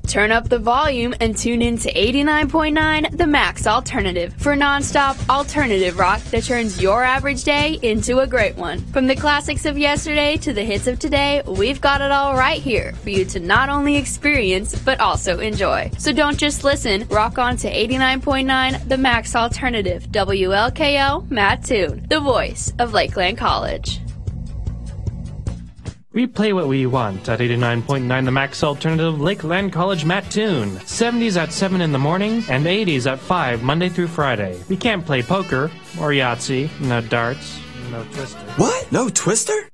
Turn up the volume and tune in to 89.9 The Max Alternative for nonstop alternative rock that turns your average day into a great one. From the classics of yesterday to the hits of today, we've got it all right here for you to not only experience but also enjoy. So don't just listen, rock on to 89.9 The Max Alternative, WLKO Mattoon, the voice of Lakeland College. We play what we want at 89.9 The Max Alternative, Lakeland College Mattoon. 70s at 7 in the morning and 80s at 5 Monday through Friday. We can't play poker or Yahtzee, no darts, no Twister. What? No Twister?